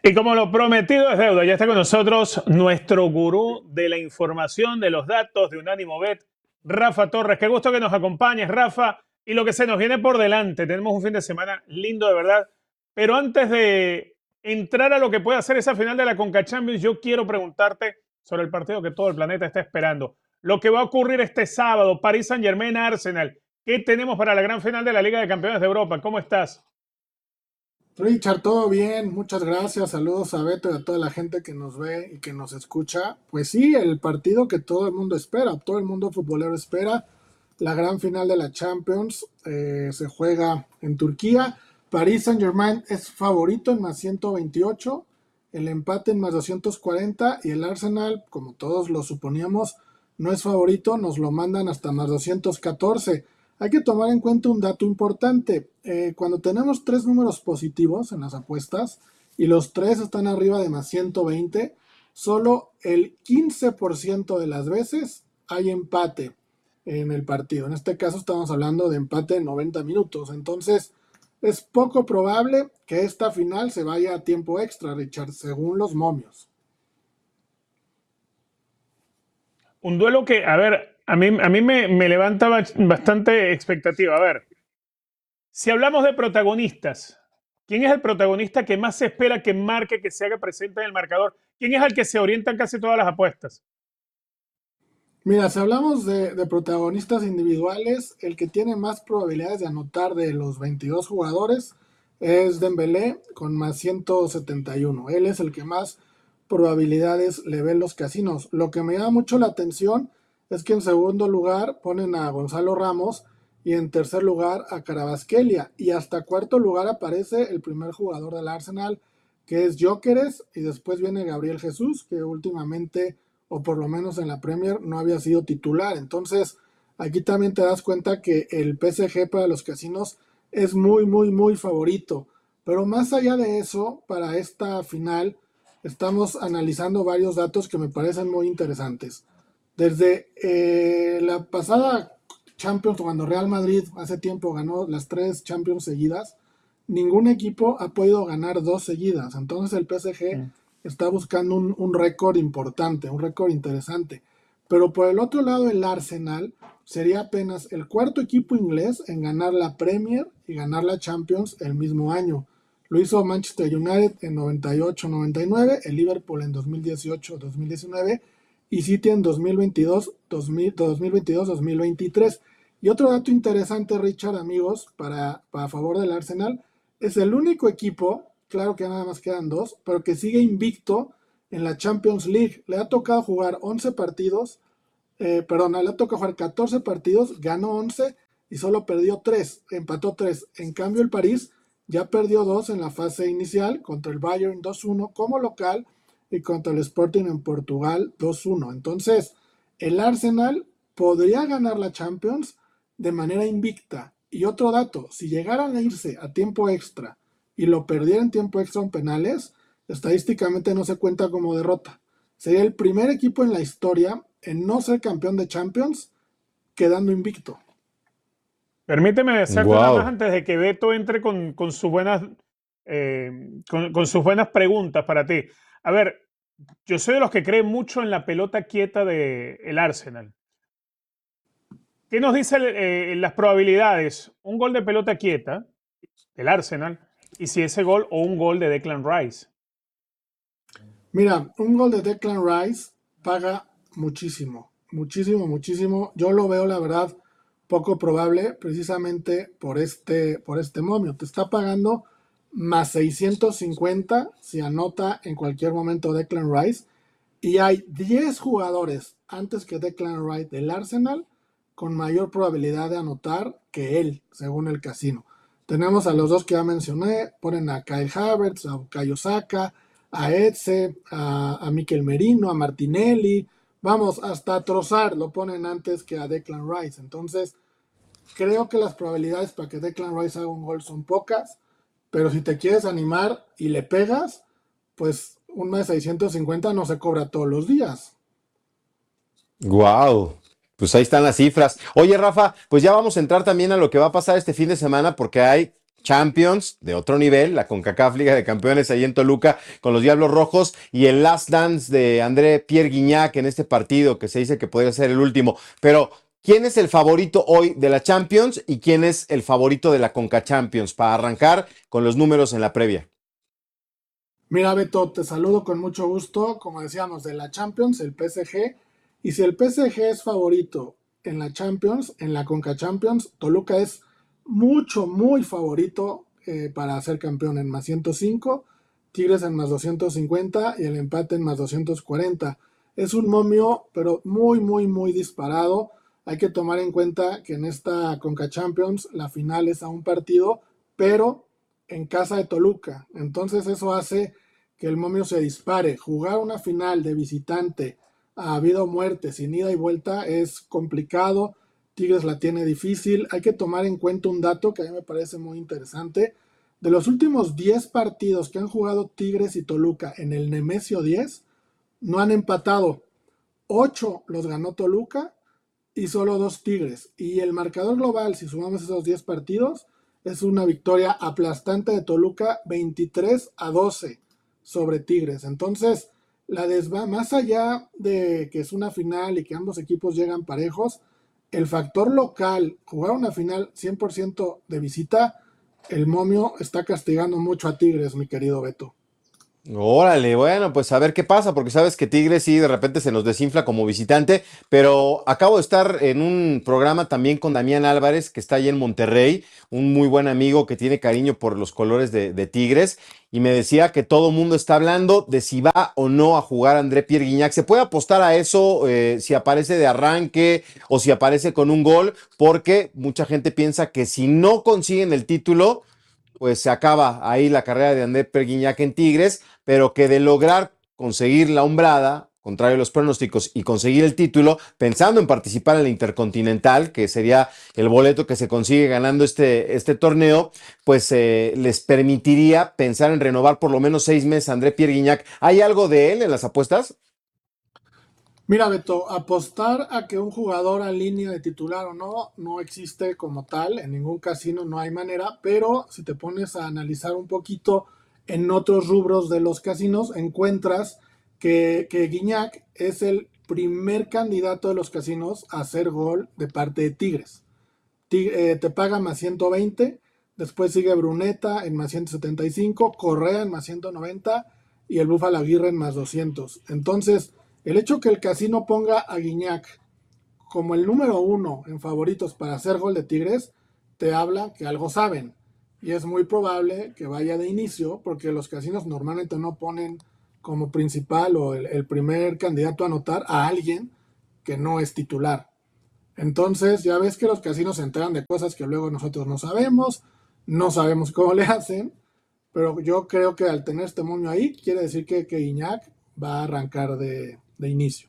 Y como lo prometido es deuda, ya está con nosotros nuestro gurú de la información, de los datos de Unánimo Bet, Rafa Torres. Qué gusto que nos acompañes, Rafa. Y lo que se nos viene por delante, tenemos un fin de semana lindo de verdad. Pero antes de entrar a lo que puede hacer esa final de la Conca Champions, yo quiero preguntarte sobre el partido que todo el planeta está esperando. Lo que va a ocurrir este sábado, París Saint-Germain-Arsenal. ¿Qué tenemos para la gran final de la Liga de Campeones de Europa? ¿Cómo estás? Richard, todo bien, muchas gracias, saludos a Beto y a toda la gente que nos ve y que nos escucha. Pues sí, el partido que todo el mundo espera, todo el mundo futbolero espera, la gran final de la Champions, se juega en Turquía. Paris Saint-Germain es favorito en más 128, el empate en más 240 y el Arsenal, como todos lo suponíamos, no es favorito, nos lo mandan hasta más 214. Hay que tomar en cuenta un dato importante. Cuando tenemos tres números positivos en las apuestas y los tres están arriba de más 120, solo el 15% de las veces hay empate en el partido. En este caso estamos hablando de empate en 90 minutos. Entonces es poco probable que esta final se vaya a tiempo extra, Richard, según los momios. Un duelo que, a ver, a mí me levanta bastante expectativa. A ver, si hablamos de protagonistas, ¿quién es el protagonista que más se espera que marque, que se haga presente en el marcador? ¿Quién es al que se orientan casi todas las apuestas? Mira, si hablamos de protagonistas individuales, el que tiene más probabilidades de anotar de los 22 jugadores es Dembélé con más 171. Él es el que más probabilidades le ve en los casinos. Lo que me llama mucho la atención es que en segundo lugar ponen a Gonzalo Ramos y en tercer lugar a Carabasquelia. Y hasta cuarto lugar aparece el primer jugador del Arsenal, que es Gyökeres, y después viene Gabriel Jesús, que últimamente o por lo menos en la Premier no había sido titular. Entonces, aquí también te das cuenta que el PSG para los casinos es muy, muy, muy favorito. Pero más allá de eso, para esta final, estamos analizando varios datos que me parecen muy interesantes. Desde la pasada Champions, cuando Real Madrid hace tiempo ganó las tres Champions seguidas, ningún equipo ha podido ganar dos seguidas. Entonces el PSG Mm. está buscando un récord importante, un récord interesante. Pero por el otro lado, el Arsenal sería apenas el cuarto equipo inglés en ganar la Premier y ganar la Champions el mismo año. Lo hizo Manchester United en 98-99, el Liverpool en 2018-2019 y City en 2022-2023. Y otro dato interesante, Richard, amigos, para favor del Arsenal, es el único equipo, claro que nada más quedan dos, pero que sigue invicto en la Champions League. Le ha tocado jugar 11 partidos, le ha tocado jugar 14 partidos, ganó 11 y solo perdió 3, empató 3. En cambio, el París ya perdió 2 en la fase inicial contra el Bayern 2-1 como local y contra el Sporting en Portugal 2-1. Entonces, el Arsenal podría ganar la Champions de manera invicta. Y otro dato, si llegaran a irse a tiempo extra y lo perdieran en tiempo extra en penales, estadísticamente no se cuenta como derrota. Sería el primer equipo en la historia en no ser campeón de Champions quedando invicto. Permíteme hacerte una más Wow. antes de que Beto entre con sus buenas, con sus buenas preguntas para ti. A ver, yo soy de los que creen mucho en la pelota quieta del Arsenal. ¿Qué nos dicen las probabilidades? Un gol de pelota quieta del Arsenal y si ese gol o un gol de Declan Rice. Mira, un gol de Declan Rice paga muchísimo, muchísimo, muchísimo. Yo lo veo, la verdad, poco probable, precisamente por este momio. Te está pagando más 650 si anota en cualquier momento Declan Rice. Y hay 10 jugadores antes que Declan Rice del Arsenal con mayor probabilidad de anotar que él, según el casino. Tenemos a los dos que ya mencioné, ponen a Kyle Havertz, a Bukayo Saka, a Etze, a Mikel Merino, a Martinelli, vamos, hasta a Trossard lo ponen antes que a Declan Rice. Entonces, creo que las probabilidades para que Declan Rice haga un gol son pocas, pero si te quieres animar y le pegas, pues un más 650 no se cobra todos los días. Wow. Pues ahí están las cifras. Oye, Rafa, pues ya vamos a entrar también a lo que va a pasar este fin de semana porque hay Champions de otro nivel, la CONCACAF Liga de Campeones ahí en Toluca con los Diablos Rojos y el Last Dance de André Pierre Gignac en este partido que se dice que podría ser el último. Pero, ¿quién es el favorito hoy de la Champions y quién es el favorito de la CONCA Champions? Para arrancar con los números en la previa. Mira, Beto, te saludo con mucho gusto. Como decíamos, de la Champions, el PSG. Y si el PSG es favorito en la Champions, en la CONCA Champions, Toluca es muy favorito para ser campeón en más 105, Tigres en más 250 y el empate en más 240. Es un momio, pero muy disparado. Hay que tomar en cuenta que en esta CONCA Champions la final es a un partido, pero en casa de Toluca. Entonces eso hace que el momio se dispare. Jugar una final de visitante a vida o muerte, sin ida y vuelta, es complicado. Tigres la tiene difícil. Hay que tomar en cuenta un dato que a mí me parece muy interesante. De los últimos 10 partidos que han jugado Tigres y Toluca en el Nemesio 10, no han empatado. 8 los ganó Toluca y solo 2 Tigres. Y el marcador global, si sumamos esos 10 partidos, es una victoria aplastante de Toluca, 23-12 sobre Tigres. Entonces, más allá de que es una final y que ambos equipos llegan parejos, el factor local, jugar una final 100% de visita, el momio está castigando mucho a Tigres, mi querido Beto. Órale, bueno, pues a ver qué pasa, porque sabes que Tigres sí de repente se nos desinfla como visitante, pero acabo de estar en un programa también con Damián Álvarez, que está ahí en Monterrey, un muy buen amigo que tiene cariño por los colores de Tigres, y me decía que todo el mundo está hablando de si va o no a jugar André Pierre Gignac. ¿Se puede apostar a eso, si aparece de arranque o si aparece con un gol? Porque mucha gente piensa que si no consiguen el título, pues se acaba ahí la carrera de André Pierre Gignac en Tigres, pero que de lograr conseguir la hombrada, contrario a los pronósticos, y conseguir el título, pensando en participar en la Intercontinental, que sería el boleto que se consigue ganando este torneo, pues les permitiría pensar en renovar por lo menos 6 meses a André Pierre Gignac. ¿Hay algo de él en las apuestas? Mira, Beto, apostar a que un jugador alinee de titular o no, no existe como tal, en ningún casino no hay manera, pero si te pones a analizar un poquito en otros rubros de los casinos, encuentras que Gignac es el primer candidato de los casinos a hacer gol de parte de Tigres. Te paga más 120, después sigue Bruneta en más 175, Correa en más 190 y el Búfalo Aguirre en más 200. Entonces, el hecho que el casino ponga a Gignac como el número 1 en favoritos para hacer gol de Tigres, te habla que algo saben. Y es muy probable que vaya de inicio, porque los casinos normalmente no ponen como principal o el primer candidato a anotar a alguien que no es titular. Entonces, ya ves que los casinos se enteran de cosas que luego nosotros no sabemos cómo le hacen, pero yo creo que al tener este momio ahí, quiere decir que Gignac va a arrancar de inicio.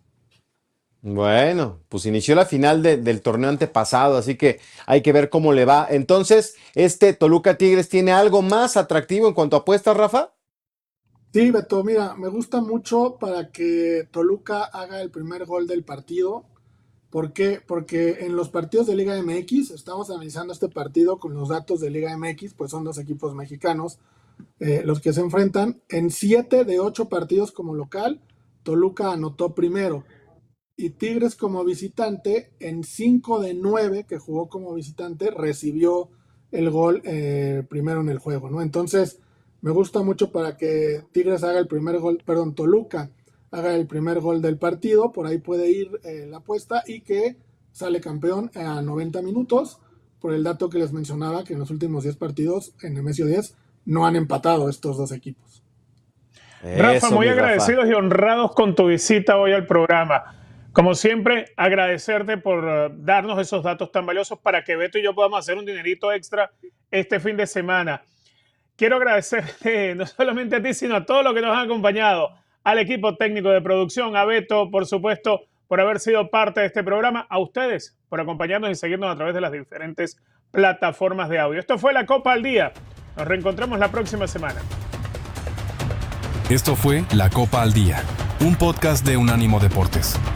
Bueno, pues inició la final del torneo antepasado, así que hay que ver cómo le va. Entonces, ¿este Toluca Tigres tiene algo más atractivo en cuanto a apuestas, Rafa? Sí, Beto, mira, me gusta mucho para que Toluca haga el primer gol del partido. ¿Por qué? Porque en los partidos de Liga MX, estamos analizando este partido con los datos de Liga MX, pues son dos equipos mexicanos los que se enfrentan. En 7 de 8 partidos como local, Toluca anotó primero. Y Tigres como visitante, en 5 de 9 que jugó como visitante, recibió el gol primero en el juego, ¿no? Entonces, me gusta mucho para que Tigres haga el primer gol, perdón, Toluca haga el primer gol del partido, por ahí puede ir la apuesta y que sale campeón a 90 minutos, por el dato que les mencionaba, que en los últimos 10 partidos, en Nemesio 10, no han empatado estos dos equipos. Rafa, muy agradecidos y honrados con tu visita hoy al programa. Como siempre, agradecerte por darnos esos datos tan valiosos para que Beto y yo podamos hacer un dinerito extra este fin de semana. Quiero agradecerte no solamente a ti, sino a todos los que nos han acompañado, al equipo técnico de producción, a Beto, por supuesto, por haber sido parte de este programa, a ustedes por acompañarnos y seguirnos a través de las diferentes plataformas de audio. Esto fue La Copa al Día. Nos reencontramos la próxima semana. Esto fue La Copa al Día, un podcast de Unánimo Deportes.